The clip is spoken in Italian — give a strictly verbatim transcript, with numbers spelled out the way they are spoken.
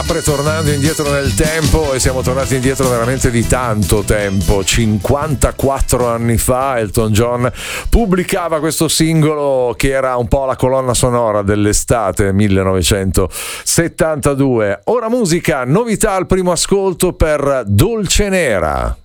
Tornando indietro nel tempo, e siamo tornati indietro veramente di tanto tempo. cinquantaquattro anni fa Elton John pubblicava questo singolo che era un po' la colonna sonora dell'estate millenovecentosettantadue. Ora musica, novità al primo ascolto per Dolce Nera.